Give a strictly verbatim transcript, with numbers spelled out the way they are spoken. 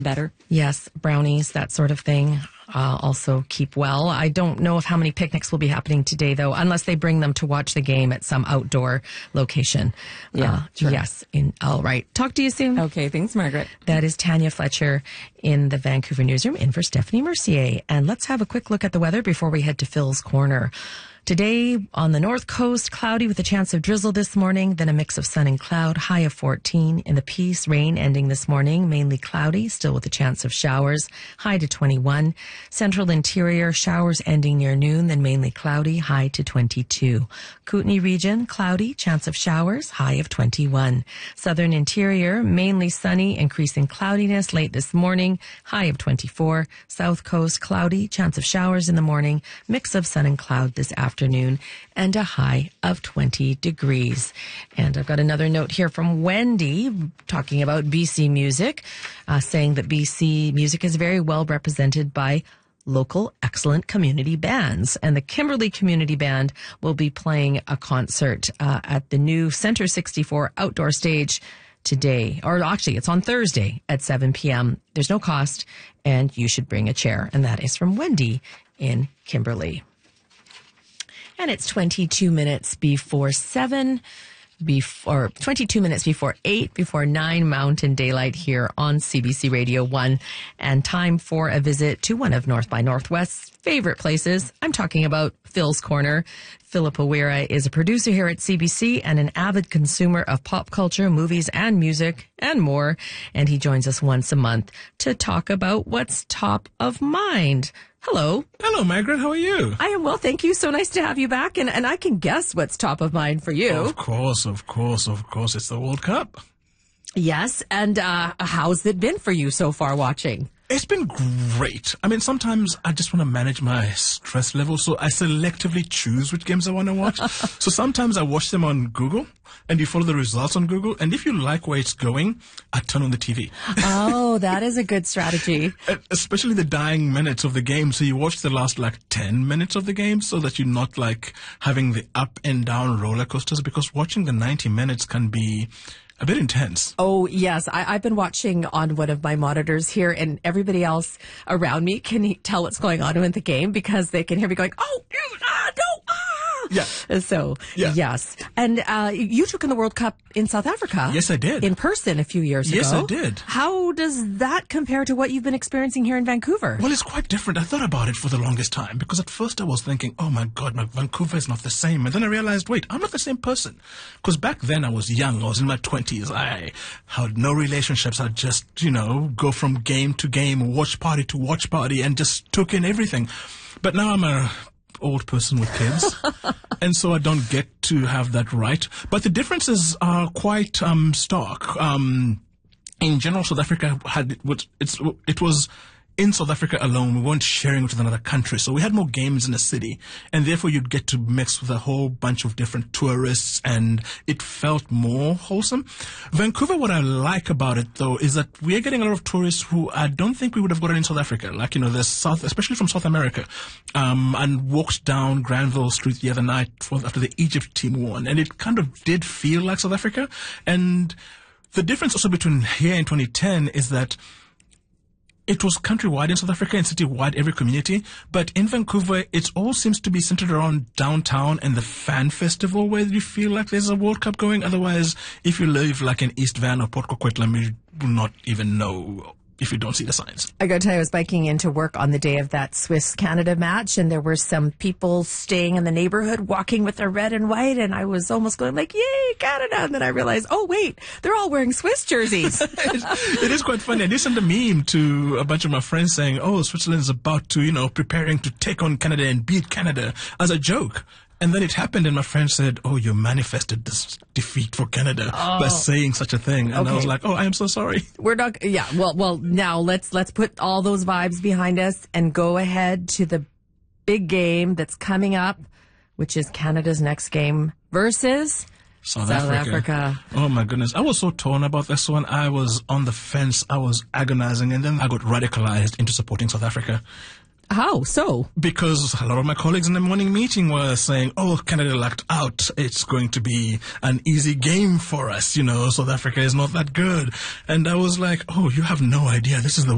better. Yes, brownies, that sort of thing. Uh, also keep well. I don't know of how many picnics will be happening today, though, unless they bring them to watch the game at some outdoor location. Yeah, uh, sure. Yes. In, all right. Talk to you soon. Okay, thanks, Margaret. That is Tanya Fletcher in the Vancouver newsroom, in for Stephanie Mercier. And let's have a quick look at the weather before we head to Phil's Corner. Today on the north coast, cloudy with a chance of drizzle this morning, then a mix of sun and cloud, high of fourteen. In the Peace, rain ending this morning, mainly cloudy, still with a chance of showers, high to twenty-one. Central interior, showers ending near noon, then mainly cloudy, high to twenty-two. Kootenay region, cloudy, chance of showers, high of twenty-one. Southern interior, mainly sunny, increasing cloudiness late this morning, high of twenty-four. South coast, cloudy, chance of showers in the morning, mix of sun and cloud this afternoon. afternoon and a high of twenty degrees. And I've got another note here from Wendy talking about B C music, uh, saying that B C music is very well represented by local excellent community bands. And the Kimberley Community Band will be playing a concert uh, at the new Center sixty-four outdoor stage today, or actually it's on Thursday at seven p.m. There's no cost and you should bring a chair. And that is from Wendy in Kimberley. And it's twenty-two minutes before seven, before twenty-two minutes before eight, before nine Mountain Daylight here on C B C Radio one. And time for a visit to one of North by Northwest's favorite places. I'm talking about Phil's Corner. Philip O'Weara is a producer here at C B C and an avid consumer of pop culture, movies, and music, and more. And he joins us once a month to talk about what's top of mind. Hello. Hello, Margaret. How are you? I am well, thank you. So nice to have you back. And, and I can guess what's top of mind for you. Of course, of course, of course. It's the World Cup. Yes. And uh, how's it been for you so far watching? It's been great. I mean, sometimes I just want to manage my stress level, so I selectively choose which games I want to watch. So sometimes I watch them on Google, and you follow the results on Google, and if you like where it's going, I turn on the T V. Oh, that is a good strategy. Especially the dying minutes of the game, so you watch the last, like, ten minutes of the game, so that you're not, like, having the up and down roller coasters, because watching the ninety minutes can be a bit intense. Oh, yes. I, I've been watching on one of my monitors here, and everybody else around me can tell what's going on in the game because they can hear me going, oh, ah, no, ah. Yeah. So, yeah. yes. And uh, you took in the World Cup in South Africa. Yes, I did. In person a few years yes, ago. Yes, I did. How does that compare to what you've been experiencing here in Vancouver? Well, it's quite different. I thought about it for the longest time because at first I was thinking, oh my God, my Vancouver is not the same. And then I realized, wait, I'm not the same person. Because back then I was young. I was in my twenties. I had no relationships. I just, you know, go from game to game, watch party to watch party, and just took in everything. But now I'm a old person with kids, and so I don't get to have that right. But the differences are quite um, stark. Um, in general, South Africa had what it's it was. In South Africa alone, we weren't sharing with another country, so we had more games in the city, and therefore you'd get to mix with a whole bunch of different tourists, and it felt more wholesome. Vancouver, what I like about it, though, is that we are getting a lot of tourists who I don't think we would have gotten in South Africa, like, you know, the South, especially from South America, um, and walked down Granville Street the other night after the Egypt team won, and it kind of did feel like South Africa. And the difference also between here and twenty ten is that it was countrywide in South Africa and citywide, every community. But in Vancouver, it all seems to be centered around downtown and the fan festival where you feel like there's a World Cup going. Otherwise, if you live like in East Van or Port Coquitlam, you will not even know if you don't see the signs. I got to tell you, I was biking into work on the day of that Swiss-Canada match, and there were some people staying in the neighborhood walking with their red and white, and I was almost going like, yay, Canada! And then I realized, oh, wait, they're all wearing Swiss jerseys. it, it is quite funny. I did send a meme to a bunch of my friends saying, oh, Switzerland is about to, you know, preparing to take on Canada and beat Canada as a joke. And then it happened, and my friend said, oh, you manifested this defeat for Canada oh. by saying such a thing. And okay. I was like, oh, I am so sorry. We're not, yeah, well, well, now let's, let's put all those vibes behind us and go ahead to the big game that's coming up, which is Canada's next game versus South, South Africa. Africa. Oh, my goodness. I was so torn about this one. I was on the fence. I was agonizing, and then I got radicalized into supporting South Africa. How so? Because a lot of my colleagues in the morning meeting were saying, oh, Canada lucked out. It's going to be an easy game for us. You know, South Africa is not that good. And I was like, oh, you have no idea. This is the